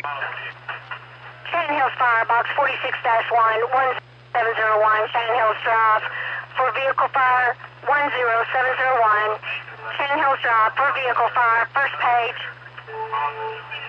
Shannon Hills Fire, box 46-1, 1701, Shannon Hills Drive, for vehicle fire, 10701, Shannon Hills Drive, for vehicle fire, first page.